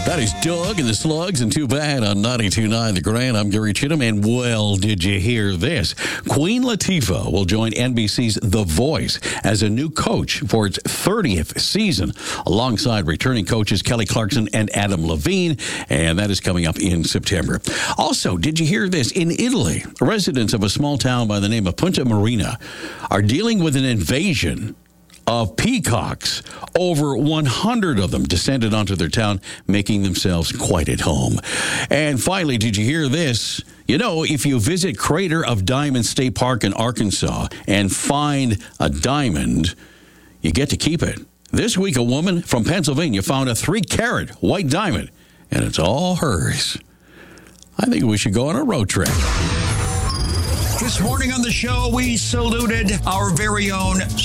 That is Doug and the Slugs and Too Bad on 92.9 The Grand. I'm Gary Chittum, and well, did you hear this? Queen Latifah will join NBC's The Voice as a new coach for its 30th season, alongside returning coaches Kelly Clarkson and Adam Levine, and that is coming up in September. Also, did you hear this? In Italy, residents of a small town by the name of Punta Marina are dealing with an invasion of peacocks. Over 100 of them descended onto their town, making themselves quite at home. And finally, did you hear this? You know, if you visit Crater of Diamond State Park in Arkansas and find a diamond, you get to keep it. This week, a woman from Pennsylvania found a 3-carat white diamond, and it's all hers. I think we should go on a road trip. This morning on the show, we saluted our very own